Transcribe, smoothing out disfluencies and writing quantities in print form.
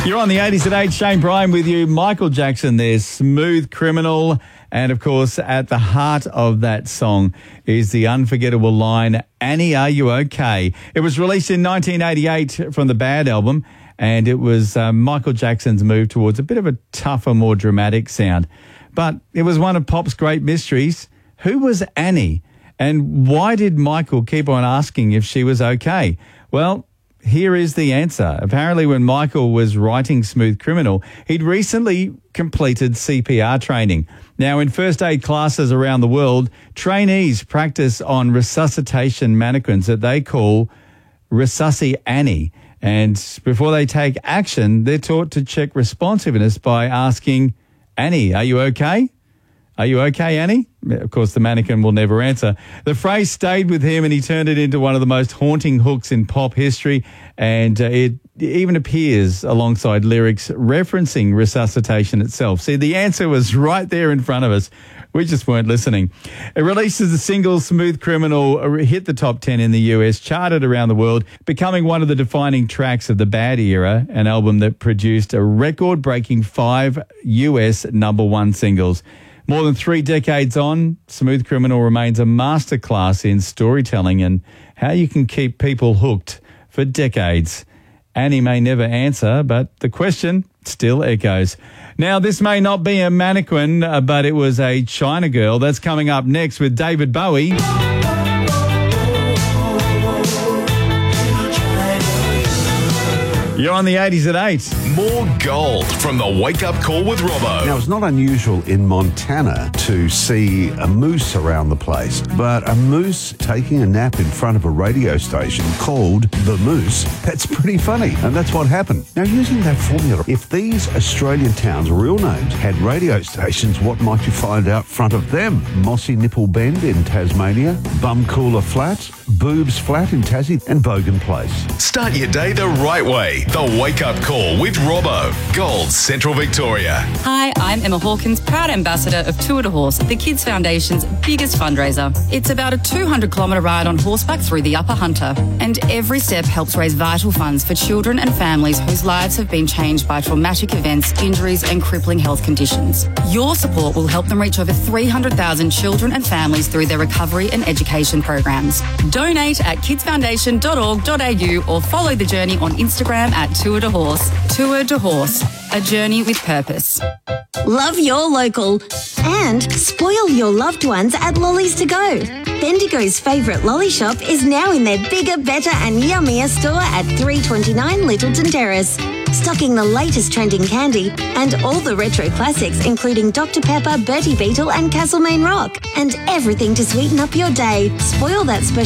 You're on the 80s at 8. Shane Bryan with you. Michael Jackson there, Smooth Criminal. And, of course, at the heart of that song is the unforgettable line, Annie, are you okay? It was released in 1988 from the Bad album, and it was Michael Jackson's move towards a bit of a tougher, more dramatic sound. But it was one of pop's great mysteries. Who was Annie? And why did Michael keep on asking if she was okay? Well, here is the answer. Apparently, when Michael was writing Smooth Criminal, he'd recently completed CPR training. Now, in first aid classes around the world, trainees practice on resuscitation mannequins that they call Resusci Annie. And before they take action, they're taught to check responsiveness by asking, Annie, are you okay? Are you okay, Annie? Of course, the mannequin will never answer. The phrase stayed with him and he turned it into one of the most haunting hooks in pop history, and it even appears alongside lyrics referencing resuscitation itself. See, the answer was right there in front of us. We just weren't listening. It releases the single Smooth Criminal, hit the top 10 in the US, charted around the world, becoming one of the defining tracks of the Bad era, an album that produced a record-breaking 5 US #1 singles. More than 3 decades on, Smooth Criminal remains a masterclass in storytelling and how you can keep people hooked for decades. Annie may never answer, but the question still echoes. Now, this may not be a mannequin, but it was a China girl. That's coming up next with David Bowie. You're on the 80s at 8. More gold from the Wake Up Call with Robbo. Now, it's not unusual in Montana to see a moose around the place, but a moose taking a nap in front of a radio station called The Moose, that's pretty funny. And that's what happened. Now, using that formula, if these Australian towns' real names had radio stations, what might you find out front of them? Mossy Nipple Bend in Tasmania, Bumcoola Flats, Boobs Flat in Tassie, and Bogan Place. Start your day the right way. The Wake Up Call with Robbo. Gold Central Victoria. Hi, I'm Emma Hawkins, proud ambassador of Tour de Horse, the Kids Foundation's biggest fundraiser. It's about a 200-kilometre ride on horseback through the Upper Hunter, and every step helps raise vital funds for children and families whose lives have been changed by traumatic events, injuries and crippling health conditions. Your support will help them reach over 300,000 children and families through their recovery and education programs. Donate at kidsfoundation.org.au or follow the journey on Instagram at Tour de Horse. Tour de Horse, a journey with purpose. Love your local and spoil your loved ones at Lollies to Go. Bendigo's favourite lolly shop is now in their bigger, better and yummier store at 329 Littleton Terrace. Stocking the latest trending candy and all the retro classics including Dr Pepper, Bertie Beetle and Castlemaine Rock. And everything to sweeten up your day. Spoil that special